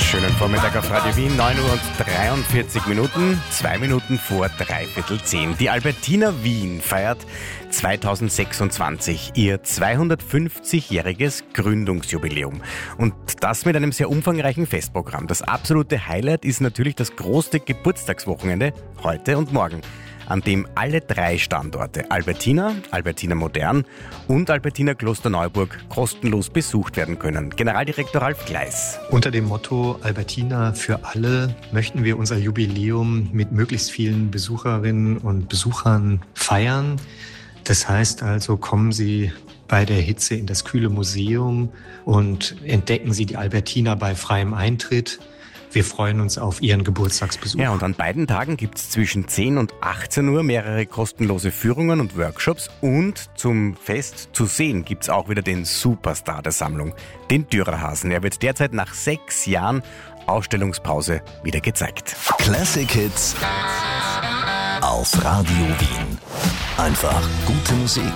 Schönen Vormittag auf Radio Wien, 9 Uhr und 43 Minuten, 2 Minuten vor 9:45. Die Albertina Wien feiert 2026 ihr 250-jähriges Gründungsjubiläum. Und das mit einem sehr umfangreichen Festprogramm. Das absolute Highlight ist natürlich das große Geburtstagswochenende heute und morgen, an dem alle 3 Standorte Albertina, Albertina Modern und Albertina Klosterneuburg kostenlos besucht werden können. Generaldirektor Ralf Gleis. Unter dem Motto Albertina für alle möchten wir unser Jubiläum mit möglichst vielen Besucherinnen und Besuchern feiern. Das heißt also, kommen Sie bei der Hitze in das kühle Museum und entdecken Sie die Albertina bei freiem Eintritt. Wir freuen uns auf Ihren Geburtstagsbesuch. Ja, und an beiden Tagen gibt es zwischen 10 und 18 Uhr mehrere kostenlose Führungen und Workshops. Und zum Fest zu sehen gibt es auch wieder den Superstar der Sammlung, den Dürerhasen. Er wird derzeit nach 6 Jahren Ausstellungspause wieder gezeigt. Classic Hits auf Radio Wien. Einfach gute Musik.